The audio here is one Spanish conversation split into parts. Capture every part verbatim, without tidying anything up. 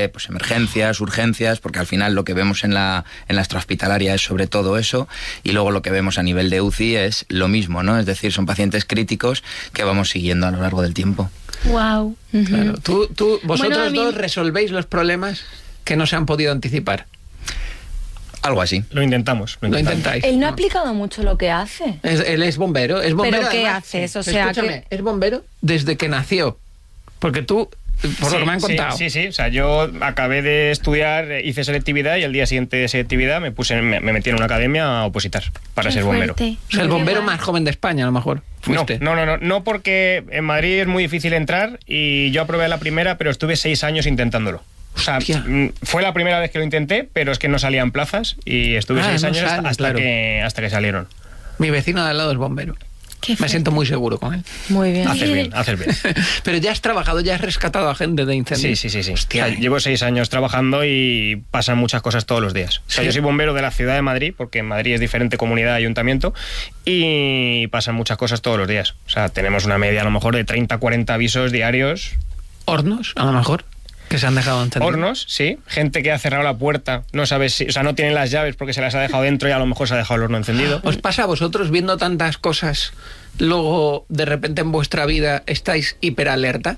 de pues, emergencias, urgencias, porque al final lo que vemos en la, en la extrahospitalaria es sobre todo eso, y luego lo que vemos a nivel de U C I es lo mismo, ¿no? Es decir, son pacientes críticos que vamos siguiendo a lo largo del tiempo. Wow. Uh-huh. Claro. ¿Tú, tú, vosotros bueno, mí... dos resolvéis los problemas que no se han podido anticipar? Algo así. Lo intentamos. Lo, lo intentáis. intentáis. Él no ha explicado mucho lo que hace. Es, él es bombero. Es bombero. ¿Pero qué además, haces? O sea, escúchame, que... es bombero desde que nació. Porque tú, por sí, lo que me han contado. Sí, sí, sí. O sea, yo acabé de estudiar, hice selectividad y al día siguiente de selectividad me puse, me, me metí en una academia a opositar para Qué ser bombero. fuerte. O sea, el bombero más joven de España, a lo mejor. ¿Fuiste? No, no, no, no, no, porque en Madrid es muy difícil entrar y yo aprobé la primera, pero estuve seis años intentándolo. O sea, Hostia. fue la primera vez que lo intenté, pero es que no salían plazas y estuve ah, seis no años sale, hasta, claro. que, hasta que salieron. Mi vecino de al lado es bombero. Qué Me siento muy seguro con él. Muy bien. Haces bien, haces bien. Pero ya has trabajado, ya has rescatado a gente de incendios. Sí, sí, sí. sí. Hostia, o sea, llevo seis años trabajando y pasan muchas cosas todos los días. O sea, ¿sí? Yo soy bombero de la ciudad de Madrid, porque en Madrid es diferente comunidad, ayuntamiento, y pasan muchas cosas todos los días. O sea, tenemos una media a lo mejor de treinta, cuarenta avisos diarios. ¿Hornos, a lo mejor? Que se han dejado encendidos. Hornos, sí. Gente que ha cerrado la puerta, no sabes si, o sea, no tienen las llaves porque se las ha dejado dentro y a lo mejor se ha dejado el horno encendido. ¿Os pasa a vosotros viendo tantas cosas, luego de repente en vuestra vida estáis hiperalerta?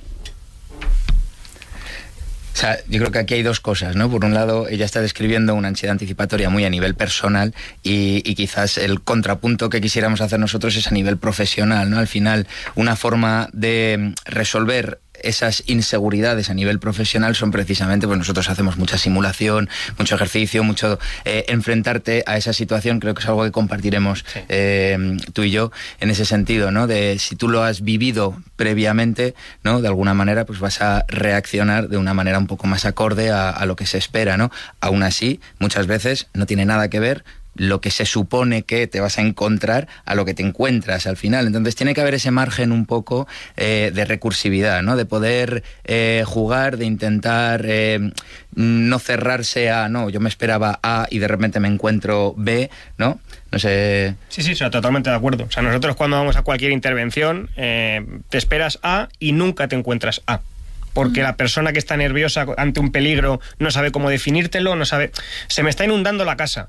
O sea, yo creo que aquí hay dos cosas, ¿no? Por un lado, ella está describiendo una ansiedad anticipatoria muy a nivel personal y, y quizás el contrapunto que quisiéramos hacer nosotros es a nivel profesional, ¿no? Al final, una forma de resolver esas inseguridades a nivel profesional son precisamente, pues nosotros hacemos mucha simulación, mucho ejercicio, mucho eh, enfrentarte a esa situación. Creo que es algo que compartiremos sí. eh, tú y yo en ese sentido, ¿no? De si tú lo has vivido previamente, ¿no? De alguna manera, pues vas a reaccionar de una manera un poco más acorde a, a lo que se espera, ¿no? Aún así, muchas veces no tiene nada que ver lo que se supone que te vas a encontrar a lo que te encuentras al final. Entonces tiene que haber ese margen un poco eh, de recursividad, ¿no? De poder eh, jugar, de intentar eh, no cerrarse a, no, yo me esperaba A y de repente me encuentro B, ¿no? No sé... Sí, sí, o sea, totalmente de acuerdo. O sea, nosotros cuando vamos a cualquier intervención eh, te esperas A y nunca te encuentras A. Porque la persona que está nerviosa ante un peligro no sabe cómo definírtelo, no sabe... Se me está inundando la casa.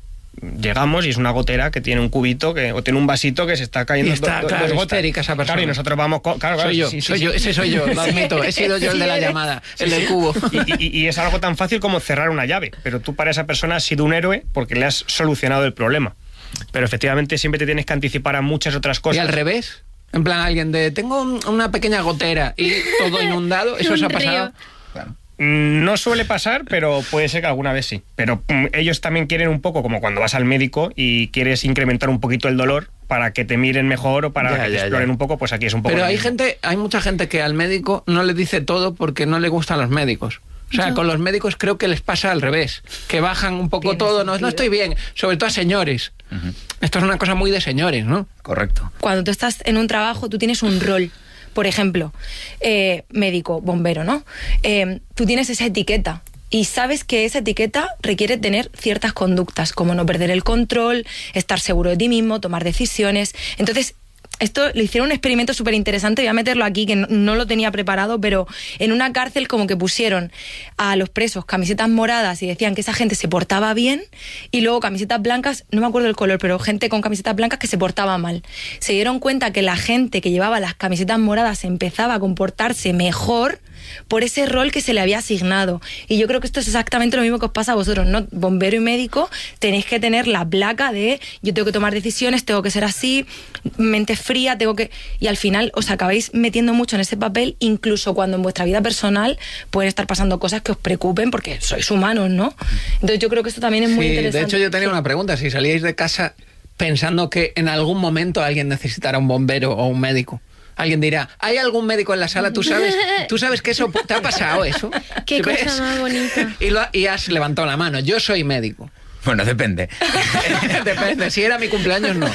Llegamos y es una gotera que tiene un cubito que, o tiene un vasito que se está cayendo. Y está, do, do, claro, dos gotas. Esa persona. Claro, y nosotros vamos... Con, claro, claro, soy yo, sí, sí, soy sí, yo, sí. ese soy yo, lo admito. He sido yo el de la llamada, sí, el del cubo. Y, y, y es algo tan fácil como cerrar una llave. Pero tú para esa persona has sido un héroe porque le has solucionado el problema. Pero efectivamente siempre te tienes que anticipar a muchas otras cosas. ¿Y al revés? En plan, alguien de, tengo una pequeña gotera y todo inundado, ¿eso os ha pasado? Claro. No suele pasar, pero puede ser que alguna vez sí. Pero um, ellos también quieren un poco, como cuando vas al médico y quieres incrementar un poquito el dolor para que te miren mejor o para ya, que ya, te exploren ya. un poco, pues aquí es un poco... Pero hay mismo. gente, hay mucha gente que al médico no le dice todo porque no le gustan los médicos. O sea, con los médicos creo que les pasa al revés, que bajan un poco Tiene todo, no, sentido. no estoy bien, sobre todo a señores. Uh-huh. Esto es una cosa muy de señores, ¿no? Correcto. Cuando tú estás en un trabajo, tú tienes un rol. Por ejemplo, eh, médico, bombero, ¿no? Eh, tú tienes esa etiqueta. Y sabes que esa etiqueta requiere tener ciertas conductas, como no perder el control, estar seguro de ti mismo, tomar decisiones. Entonces, esto le hicieron un experimento súper interesante, voy a meterlo aquí, que no, no lo tenía preparado, pero en una cárcel como que pusieron a los presos camisetas moradas y decían que esa gente se portaba bien, y luego camisetas blancas, no me acuerdo el color, pero gente con camisetas blancas que se portaba mal. Se dieron cuenta que la gente que llevaba las camisetas moradas empezaba a comportarse mejor por ese rol que se le había asignado. Y yo creo que esto es exactamente lo mismo que os pasa a vosotros, ¿no? Bombero y médico, tenéis que tener la placa de yo tengo que tomar decisiones, tengo que ser así, mente fría, tengo que... Y al final os acabáis metiendo mucho en ese papel, incluso cuando en vuestra vida personal pueden estar pasando cosas que os preocupen porque sois humanos, ¿no? Entonces yo creo que esto también es muy sí, interesante. De hecho yo tenía una pregunta, si salíais de casa pensando que en algún momento alguien necesitará un bombero o un médico. Alguien dirá, ¿hay algún médico en la sala? ¿Tú sabes, ¿tú sabes que eso te ha pasado eso? Qué ¿Ves? cosa más bonita. Y, lo, y has levantado la mano. Yo soy médico. Bueno, depende. Depende. Si era mi cumpleaños, no.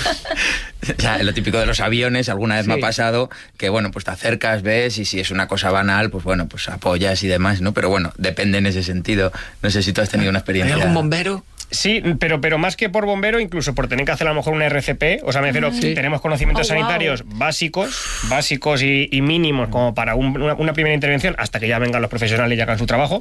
O sea, lo típico de los aviones, alguna vez sí. me ha pasado que, bueno, pues te acercas, ves, y si es una cosa banal, pues bueno, pues apoyas y demás, ¿no? Pero bueno, depende en ese sentido. No sé si tú has tenido una experiencia... ¿Hay algún bombero? Sí, pero, pero más que por bombero, incluso por tener que hacer a lo mejor una R C P, o sea, me refiero, sí. tenemos conocimientos oh, sanitarios wow. básicos, básicos y, y mínimos como para un, una, una primera intervención, hasta que ya vengan los profesionales y hagan su trabajo,